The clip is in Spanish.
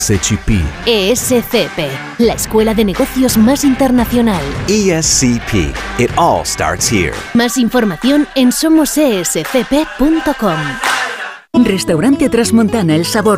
ESCP. ESCP, la escuela de negocios más internacional. ESCP. It all starts here. Más información en somosescp.com. Restaurante Trasmontana, el sabor